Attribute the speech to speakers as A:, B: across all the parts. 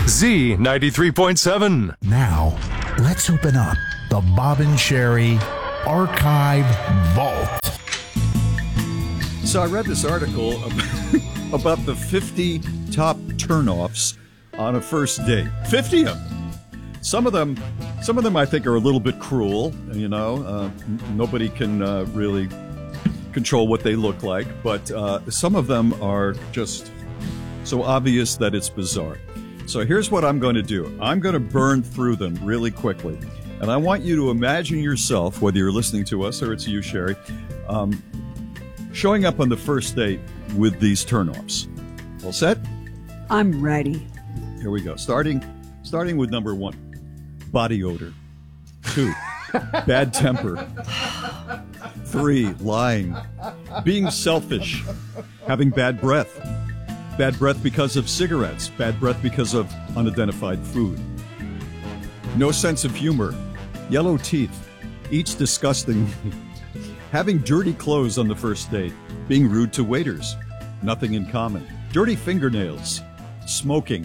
A: Z93.7.
B: Now, let's open up the Bob and Sheri Archive Vault.
C: So I read this article about the 50 top turnoffs on a first date. 50 of them. Some of them I think are a little bit cruel. You know, nobody can really control what they look like, but some of them are just so obvious that it's bizarre. So here's what I'm going to do. I'm going to burn through them really quickly. And I want you to imagine yourself, whether you're listening to us or it's you, Sheri, showing up on the first date with these turnoffs. All set?
D: I'm ready.
C: Here we go. Starting with number 1, body odor. 2, bad temper. 3, lying. Being selfish. Having bad breath. Bad breath because of cigarettes. Bad breath because of unidentified food. No sense of humor. Yellow teeth. Eats disgustingly. Having dirty clothes on the first date. Being rude to waiters. Nothing in common. Dirty fingernails. Smoking.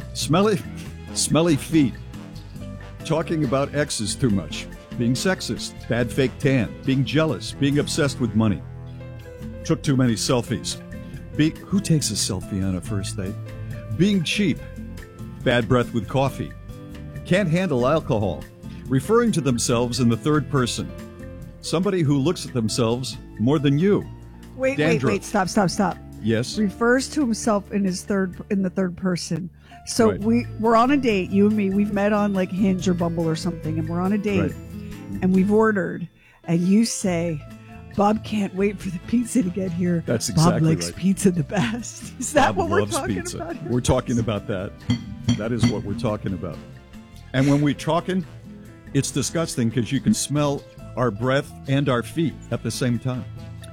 C: Smelly feet. Talking about exes too much. Being sexist. Bad fake tan. Being jealous. Being obsessed with money. Took too many selfies. Who takes a selfie on a first date? Being cheap. Bad breath with coffee. Can't handle alcohol. Referring to themselves in the third person. Somebody who looks at themselves more than you.
D: Wait, stop.
C: Yes.
D: Refers to himself in the third person. So
C: Right.
D: we're on a date, you and me. We've met on like Hinge or Bumble or something, and we're on a date,
C: Right.
D: and we've ordered, and you say, "Bob can't wait for the pizza to get here.
C: That's
D: Bob
C: exactly
D: likes
C: right.
D: pizza the best." Is that
C: Bob
D: what we're
C: loves
D: talking
C: pizza.
D: about?
C: We're talking about that. That is what we're talking about. And when we're talking, it's disgusting because you can smell our breath and our feet at the same time.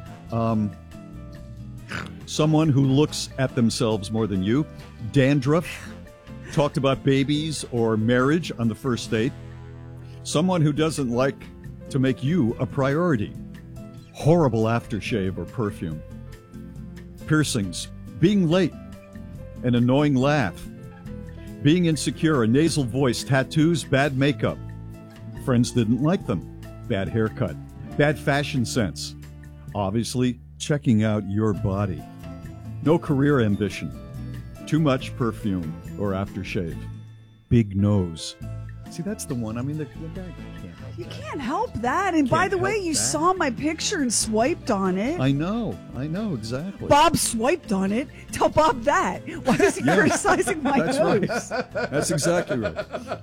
C: Someone who looks at themselves more than you. Dandruff. Talked about babies or marriage on the first date. Someone who doesn't like to make you a priority. Horrible aftershave or perfume. Piercings. Being late. An annoying laugh. Being insecure, a nasal voice, tattoos, bad makeup. Friends didn't like them. Bad haircut. Bad fashion sense. Obviously, checking out your body. No career ambition. Too much perfume or aftershave. Big nose. See, that's the one. I mean, the guy can't help
D: You
C: that.
D: can't help that. And by
C: Can't
D: the way,
C: help
D: you
C: that.
D: saw my picture and swiped on it.
C: I know, exactly.
D: Bob swiped on it. Tell Bob that. Why is he criticizing my
C: That's
D: nose?
C: right. That's exactly right.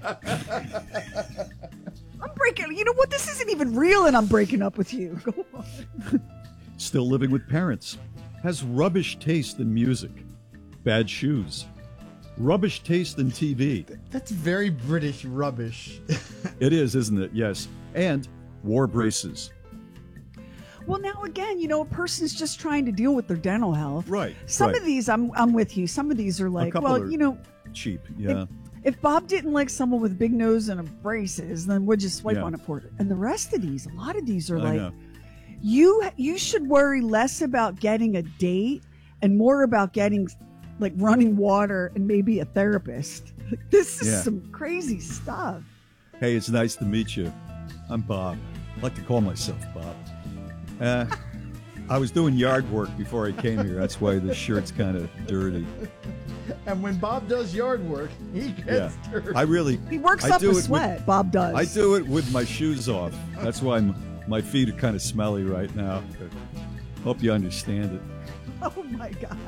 D: I'm breaking. You know what? This isn't even real, and I'm breaking up with you. Go on.
C: Still living with parents. Has rubbish taste in music. Bad shoes. Rubbish taste in TV.
E: That's very British rubbish.
C: It is, isn't it? Yes. And wore braces.
D: Well, now again, you know, a person's just trying to deal with their dental health.
C: Right.
D: Some
C: right.
D: of these, I'm with you. Some of these are like,
C: couple
D: well,
C: are
D: you know,
C: cheap. Yeah.
D: if Bob didn't like someone with big nose and a braces, then we'll just swipe
C: Yeah.
D: on it for it. And the rest of these, a lot of these are
C: I
D: like,
C: know.
D: you should worry less about getting a date and more about getting like running water and maybe a therapist. Like, this is
C: Yeah.
D: some crazy stuff.
C: Hey, it's nice to meet you. I'm Bob. I like to call myself Bob. I was doing yard work before I came here. That's why the shirt's kind of dirty.
E: And when Bob does yard work, he gets dirty.
D: He works
C: I
D: up
C: do
D: a
C: it
D: sweat. Bob does.
C: I do it with my shoes off. That's why my feet are kind of smelly right now. Hope you understand it.
D: Oh my God.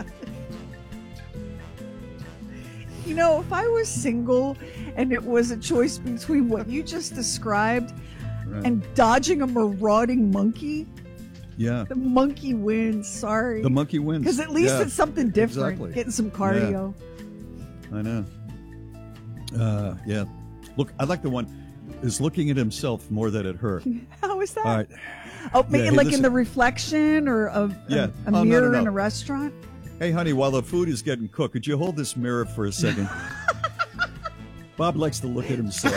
D: You know, if I was single and it was a choice between what you just described
C: Right.
D: and dodging a marauding monkey,
C: Yeah.
D: the monkey wins. Sorry.
C: The monkey wins.
D: Because at least
C: Yeah,
D: it's something different.
C: exactly.
D: Getting some cardio.
C: I know. Yeah. Look, I like the one is looking at himself more than at her.
D: How is that?
C: All right.
D: Oh, maybe
C: hey,
D: like in
C: listen.
D: the reflection or of
C: Yeah.
D: a
C: Oh, no,
D: mirror
C: no.
D: in a restaurant?
C: Hey, honey, while the food is getting cooked, could you hold this mirror for a second? Bob likes to look at himself.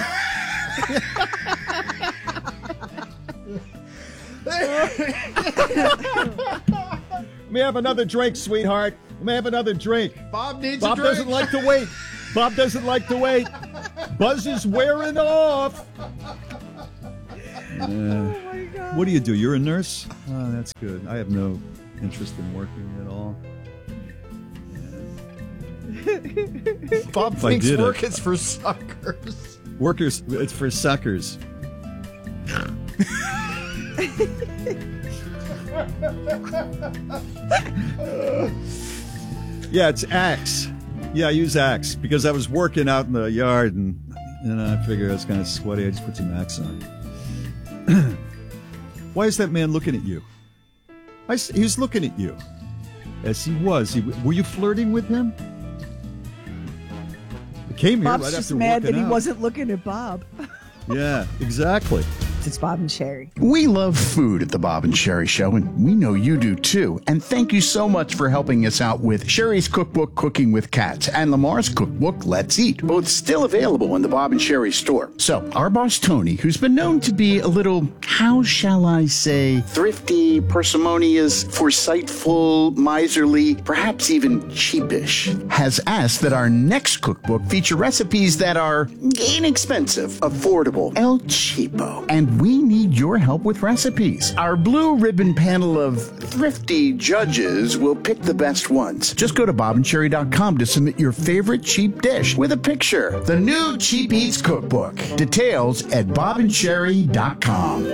C: Let me have another drink, sweetheart. Let me have another drink.
E: Bob needs
C: Bob
E: a drink.
C: doesn't like to wait. Bob doesn't like to wait. Buzz is wearing off.
D: Oh my God.
C: What do you do? You're a nurse? Oh, that's good. I have no interest in working at all.
E: Bob
C: If I
E: thinks
C: did it-
E: work is for suckers.
C: Workers, it's for suckers. Yeah, it's Axe. Yeah, I use Axe because I was working out in the yard and I figured I was kind of sweaty. I just put some Axe on. Why is that man looking at you? He was looking at you. Yes, he was. Were you flirting with him? I came here
D: Bob's
C: right
D: just
C: after
D: mad that
C: working
D: he
C: out.
D: wasn't looking at Bob.
C: Yeah, exactly.
D: It's Bob and Sherry.
A: We love food at the Bob and Sherry Show, and we know you do too. And thank you so much for helping us out with Sherry's cookbook, Cooking with Cats, and Lamar's cookbook, Let's Eat, both still available in the Bob and Sherry store. So, our boss Tony, who's been known to be a little, how shall I say, thrifty, parsimonious, foresightful, miserly, perhaps even cheapish, has asked that our next cookbook feature recipes that are inexpensive, affordable, El Cheapo, and we need your help with recipes. Our blue ribbon panel of thrifty judges will pick the best ones. Just go to bobandcherry.com to submit your favorite cheap dish with a picture. The new Cheap Eats Cookbook. Details at bobandcherry.com.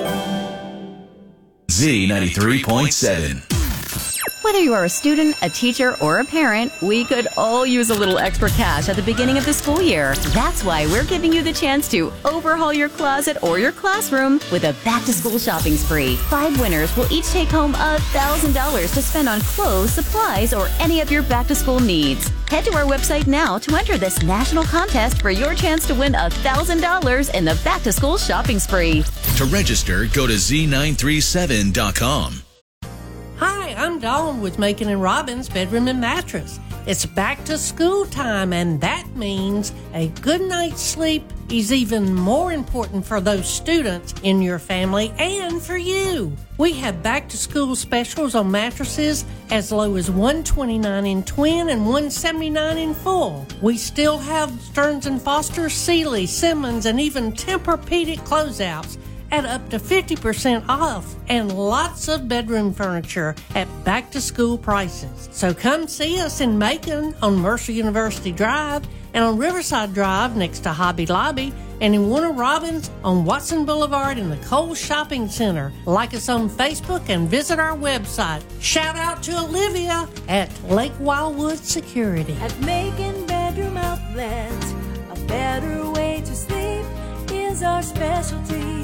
F: Z93.7.
G: Whether you are a student, a teacher, or a parent, we could all use a little extra cash at the beginning of the school year. That's why we're giving you the chance to overhaul your closet or your classroom with a back-to-school shopping spree. 5 winners will each take home $1,000 to spend on clothes, supplies, or any of your back-to-school needs. Head to our website now to enter this national contest for your chance to win $1,000 in the back-to-school shopping spree.
F: To register, go to Z937.com.
H: Hi, I'm Dawn with Macon and Robbins Bedroom and Mattress. It's back to school time, and that means a good night's sleep is even more important for those students in your family and for you. We have back to school specials on mattresses as low as $129 in twin and $179 in full. We still have Stearns & Foster, Sealy, Simmons, and even Tempur-Pedic closeouts at up to 50% off, and lots of bedroom furniture at back-to-school prices. So come see us in Macon on Mercer University Drive and on Riverside Drive next to Hobby Lobby, and in Warner Robins on Watson Boulevard in the Kohl's Shopping Center. Like us on Facebook and visit our website. Shout out to Olivia at Lake Wildwood Security.
I: At Macon Bedroom Outlets, a better way to sleep is our specialty.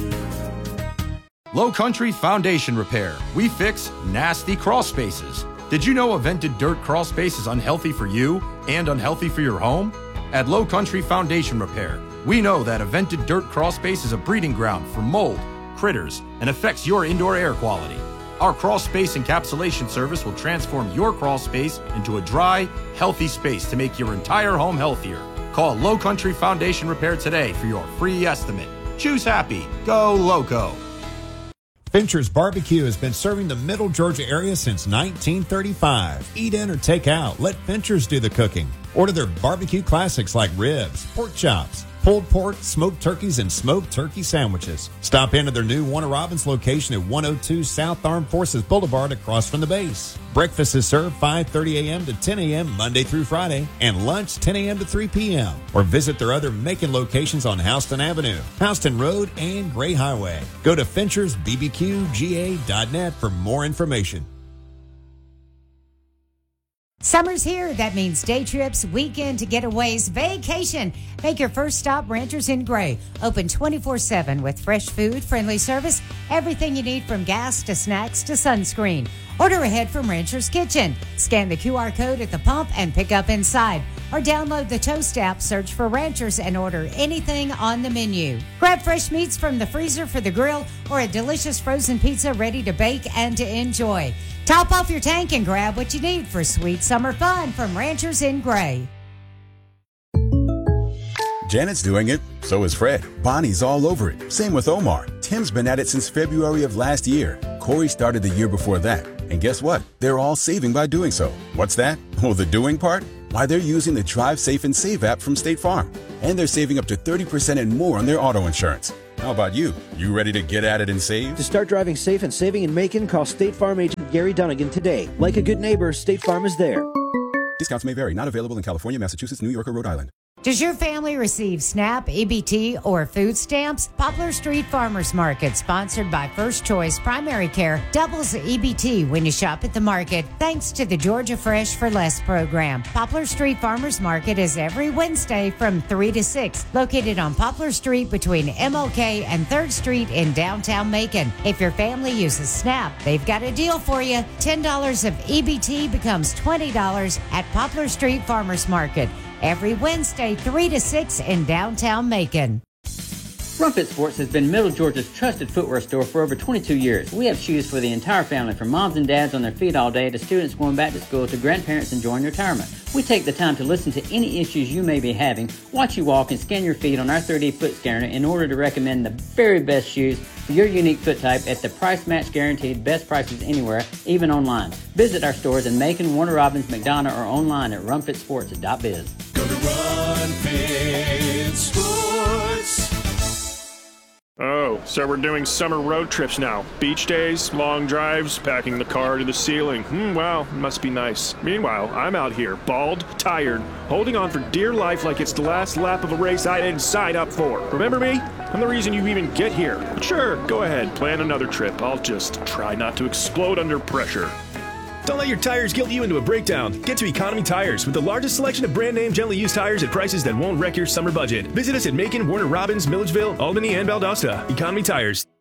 J: Low Country Foundation Repair. We fix nasty crawl spaces. Did you know a vented dirt crawl space is unhealthy for you and unhealthy for your home? At Low Country Foundation Repair, we know that a vented dirt crawl space is a breeding ground for mold, critters, and affects your indoor air quality. Our crawl space encapsulation service will transform your crawl space into a dry, healthy space to make your entire home healthier. Call Low Country Foundation Repair today for your free estimate. Choose happy. Go Loco.
K: Fincher's Barbecue has been serving the Middle Georgia area since 1935. Eat in or take out. Let Fincher's do the cooking. Order their barbecue classics like ribs, pork chops, pulled pork, smoked turkeys, and smoked turkey sandwiches. Stop into their new Warner Robins location at 102 South Armed Forces Boulevard across from the base. Breakfast is served 5:30 a.m. to 10 a.m. Monday through Friday, and lunch 10 a.m. to 3 p.m. Or visit their other Macon locations on Houston Avenue, Houston Road, and Gray Highway. Go to FinchersBBQGA.net for more information.
L: Summer's here. That means day trips, weekend getaways, vacation. Make your first stop Ranchers in Gray. Open 24/7 with fresh food, friendly service, everything you need from gas to snacks to sunscreen. Order ahead from Rancher's Kitchen. Scan the QR code at the pump and pick up inside. Or download the Toast app, search for Ranchers, and order anything on the menu. Grab fresh meats from the freezer for the grill or a delicious frozen pizza ready to bake and to enjoy. Top off your tank and grab what you need for sweet summer fun from Ranchers in Gray.
M: Janet's doing it. So is Fred. Bonnie's all over it. Same with Omar. Tim's been at it since February of last year. Corey started the year before that. And guess what? They're all saving by doing so. What's that? Oh, the doing part? why they're using the Drive Safe and Save app from State Farm. And they're saving up to 30% and more on their auto insurance. How about you? You ready to get at it and save?
N: To start driving safe and saving in Macon, call State Farm agent Gary Dunnigan today. Like a good neighbor, State Farm is there.
M: Discounts may vary. Not available in California, Massachusetts, New York, or Rhode Island.
L: Does your family receive SNAP, EBT, or food stamps? Poplar Street Farmers Market, sponsored by First Choice Primary Care, doubles the EBT when you shop at the market, thanks to the Georgia Fresh for Less program. Poplar Street Farmers Market is every Wednesday from 3 to 6, located on Poplar Street between MLK and 3rd Street in downtown Macon. If your family uses SNAP, they've got a deal for you. $10 of EBT becomes $20 at Poplar Street Farmers Market. Every Wednesday, 3 to 6 in downtown Macon.
O: Rumpet Sports has been Middle Georgia's trusted footwear store for over 22 years. We have shoes for the entire family, from moms and dads on their feet all day to students going back to school to grandparents enjoying retirement. We take the time to listen to any issues you may be having, watch you walk, and scan your feet on our 3D foot scanner in order to recommend the very best shoes for your unique foot type at the price match guaranteed best prices anywhere, even online. Visit our stores in Macon, Warner Robins, McDonough, or online at rumpetsports.biz.
P: Go to Run Fit Sports.
Q: Oh, so we're doing summer road trips now. Beach days, long drives, packing the car to the ceiling. Wow, must be nice. Meanwhile, I'm out here, bald, tired, holding on for dear life like it's the last lap of a race I didn't sign up for. Remember me? I'm the reason you even get here. But sure, go ahead, plan another trip. I'll just try not to explode under pressure.
R: Don't let your tires guilt you into a breakdown. Get to Economy Tires with the largest selection of brand name gently used tires at prices that won't wreck your summer budget. Visit us at Macon, Warner Robins, Milledgeville, Albany, and Valdosta. Economy Tires.